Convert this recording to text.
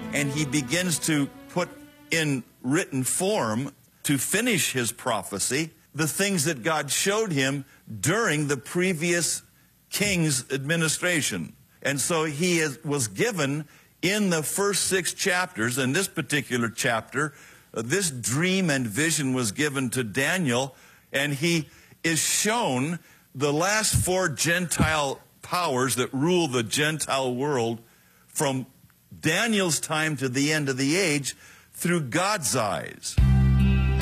and he begins to put in written form to finish his prophecy the things that God showed him during the previous king's administration. And so he was given in the first 6 chapters, in this particular chapter, this dream and vision was given to Daniel, and he is shown the last 4 Gentile powers that rule the Gentile world from Daniel's time to the end of the age through God's eyes.